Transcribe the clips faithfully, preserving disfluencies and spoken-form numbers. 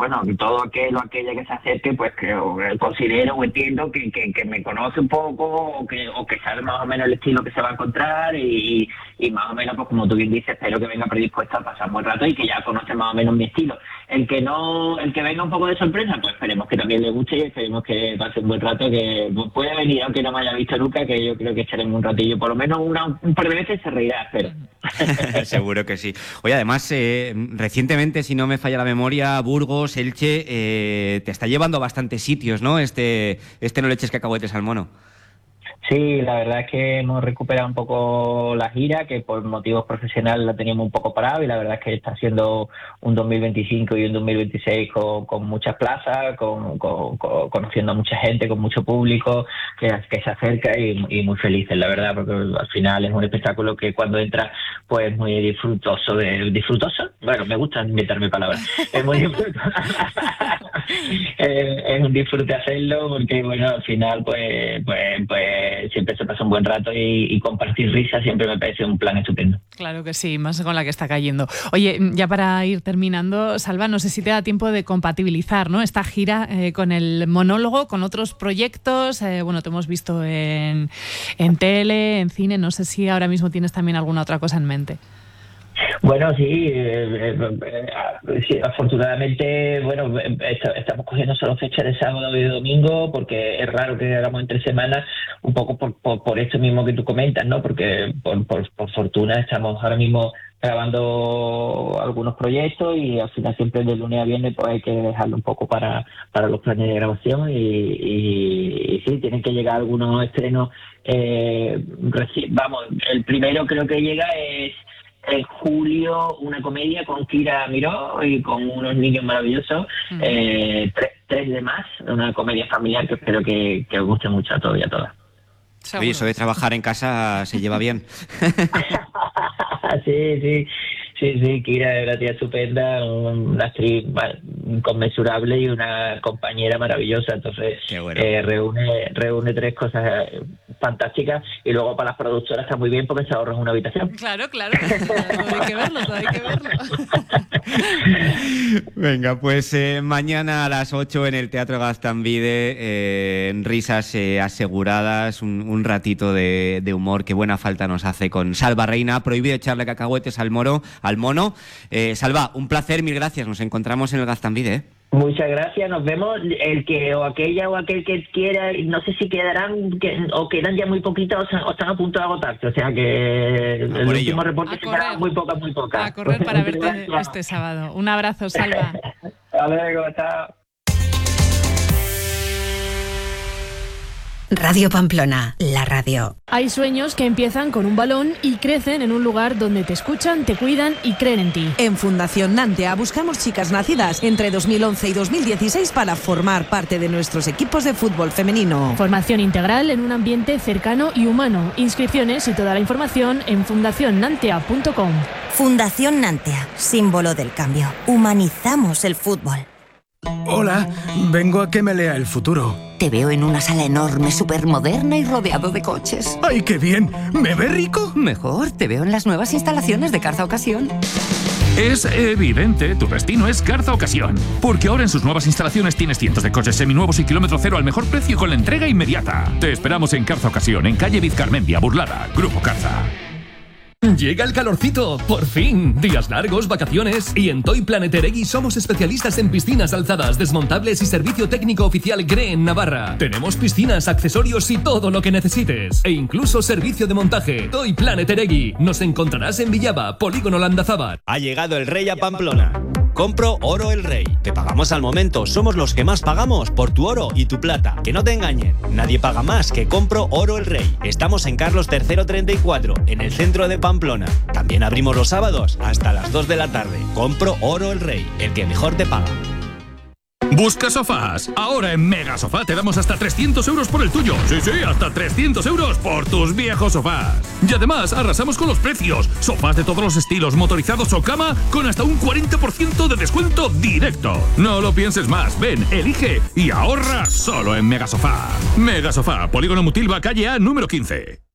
bueno, todo aquel o aquella que se acerque, pues que considero o entiendo que, que, que me conoce un poco o que, o que sabe más o menos el estilo que se va a encontrar y, y más o menos, pues como tú bien dices, espero que venga predispuesta a pasar un buen rato y que ya conoce más o menos mi estilo. El que no, el que venga un poco de sorpresa, pues esperemos que también le guste y esperemos que pase un buen rato, que puede venir aunque no me haya visto nunca, que yo creo que echaremos un ratillo, por lo menos una, un par de veces se reirá, espero. Seguro que sí. Oye, además, eh, recientemente, si no me falla la memoria, Burgos, Elche, eh, te está llevando a bastantes sitios, ¿no? Este, este No le eches cacahuetes al mono. Sí, la verdad es que hemos recuperado un poco la gira, que por motivos profesionales la teníamos un poco parada, y la verdad es que está siendo un dos mil veinticinco y un dos mil veintiséis con, con muchas plazas, con, con, con, conociendo a mucha gente, con mucho público que, que se acerca y, y muy felices, la verdad, porque al final es un espectáculo que cuando entra pues muy disfrutoso. De, ¿Disfrutoso? Bueno, me gusta inventarme palabras. Es muy disfrutoso. es, es un disfrute hacerlo porque, bueno, al final pues, pues, pues siempre se pasa un buen rato y, y compartir risas siempre me parece un plan estupendo. Claro que sí, más con la que está cayendo. Oye, ya para ir terminando, Salva, no sé si te da tiempo de compatibilizar, ¿no?, esta gira eh, con el monólogo, con otros proyectos. Eh, bueno, te hemos visto en, en tele, en cine, no sé si ahora mismo tienes también alguna otra cosa en mente. Bueno, sí, eh, eh, sí, afortunadamente, bueno, estamos cogiendo solo fechas de sábado y de domingo porque es raro que hagamos entre semanas, un poco por, por, por esto mismo que tú comentas, ¿no? Porque por, por, por fortuna estamos ahora mismo grabando algunos proyectos y al final siempre de lunes a viernes pues hay que dejarlo un poco para, para los planes de grabación y, y, y sí, tienen que llegar algunos estrenos. Eh, reci- vamos, el primero creo que llega es en julio, una comedia con Kira Miró y con unos niños maravillosos, uh-huh. eh, tres, tres de más, una comedia familiar que espero que, que os guste mucho a todos y a todas. Oye, eso de trabajar en casa se lleva bien. sí, sí, sí, sí, Kira es una tía estupenda, una actriz inconmensurable y una compañera maravillosa, entonces bueno. eh, reúne, reúne tres cosas fantásticas y luego para las productoras está muy bien porque se ahorran una habitación. Claro, claro, todo hay que verlo, todo hay que verlo. Venga, pues eh, mañana a las ocho en el Teatro Gaztambide, eh, risas eh, aseguradas, un, un ratito de, de humor que buena falta nos hace con Salva Reina. Prohibido echarle cacahuetes al moro, al mono. Eh, Salva, un placer, mil gracias. Nos encontramos en el Gaztambide, ¿eh? Muchas gracias, nos vemos. El que o aquella o aquel que quiera, no sé si quedarán que, o quedan ya muy poquitas o, están, o están a punto de agotarse, o sea que el último reporte será muy pocas, muy pocas. A correr para verte este sábado. Un abrazo, Salva. Hasta luego, chao. Radio Pamplona, la radio. Hay sueños que empiezan con un balón y crecen en un lugar donde te escuchan, te cuidan y creen en ti. En Fundación Nantea buscamos chicas nacidas entre dos mil once y dos mil dieciséis para formar parte de nuestros equipos de fútbol femenino. Formación integral en un ambiente cercano y humano. Inscripciones y toda la información en fundación nantea punto com. Fundación Nantea, símbolo del cambio. Humanizamos el fútbol. Hola, vengo a que me lea el futuro. Te veo en una sala enorme, supermoderna y rodeado de coches. ¡Ay, qué bien! ¿Me ve rico? Mejor, te veo en las nuevas instalaciones de Carza Ocasión. Es evidente, tu destino es Carza Ocasión, porque ahora en sus nuevas instalaciones tienes cientos de coches seminuevos y kilómetro cero al mejor precio con la entrega inmediata. Te esperamos en Carza Ocasión, en calle Vizcarmendia, Burlada, Grupo Carza. Llega el calorcito, por fin. Días largos, vacaciones. Y en Toy Planet Eregui somos especialistas en piscinas alzadas, desmontables y servicio técnico oficial G R E en Navarra. Tenemos piscinas, accesorios y todo lo que necesites. E incluso servicio de montaje. Toy Planet Eregui. Nos encontrarás en Villaba, Polígono Landazábal. Ha llegado el Rey a Pamplona. Compro Oro El Rey. Te pagamos al momento. Somos los que más pagamos por tu oro y tu plata. Que no te engañen. Nadie paga más que Compro Oro El Rey. Estamos en Carlos tercero treinta y cuatro, en el centro de Pamplona. También abrimos los sábados hasta las dos de la tarde. Compro Oro El Rey, el que mejor te paga. Busca sofás. Ahora en Mega Sofá te damos hasta trescientos euros por el tuyo. Sí, sí, hasta trescientos euros por tus viejos sofás. Y además arrasamos con los precios. Sofás de todos los estilos, motorizados o cama, con hasta un cuarenta por ciento de descuento directo. No lo pienses más. Ven, elige y ahorra solo en Mega Sofá. Mega Sofá, Polígono Mutilva, calle A, número quince.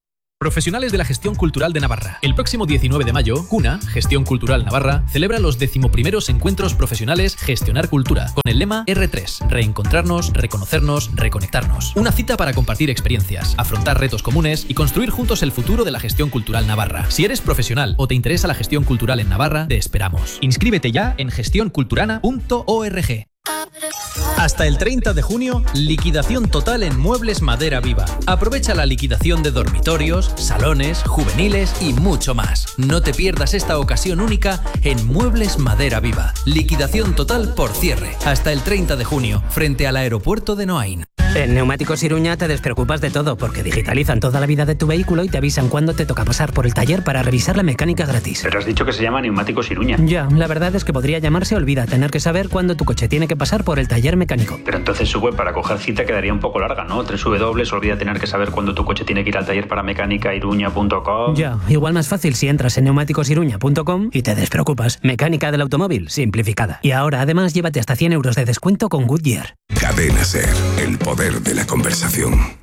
Profesionales de la Gestión Cultural de Navarra. El próximo diecinueve de mayo, CUNA, Gestión Cultural Navarra, celebra los decimoprimeros encuentros profesionales Gestionar Cultura, con el lema erre tres, reencontrarnos, reconocernos, reconectarnos. Una cita para compartir experiencias, afrontar retos comunes y construir juntos el futuro de la gestión cultural navarra. Si eres profesional o te interesa la gestión cultural en Navarra, te esperamos. Inscríbete ya en gestión culturana punto org. Hasta el treinta de junio, liquidación total en Muebles Madera Viva. Aprovecha la liquidación de dormitorios, salones, juveniles y mucho más. No te pierdas esta ocasión única en Muebles Madera Viva. Liquidación total por cierre. Hasta el treinta de junio, frente al aeropuerto de Noain. En Neumáticos Iruña te despreocupas de todo porque digitalizan toda la vida de tu vehículo y te avisan cuándo te toca pasar por el taller para revisar la mecánica gratis. Pero has dicho que se llama Neumáticos Iruña. Ya, la verdad es que podría llamarse Olvida, tener que saber cuándo tu coche tiene que pasar por el taller mecánico. Pero entonces su web para coger cita quedaría un poco larga, ¿no? Tres W, olvida tener que saber cuándo tu coche tiene que ir al taller para mecánica iruña punto com. Ya, igual más fácil si entras en neumáticos iruña punto com y te despreocupas. Mecánica del automóvil, simplificada. Y ahora además llévate hasta cien euros de descuento con Goodyear. Cadena Ser, el poder de la conversación.